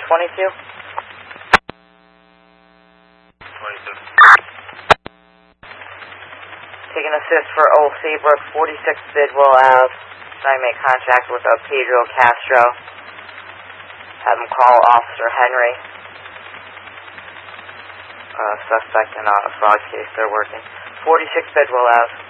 22? 22. Taking assist for Old Seabrook, 46 Bidwell Ave. Trying to make contact with Pedro Castro. Have him call Officer Henry. Suspect in a fraud case they're working. 46 Bidwell Ave.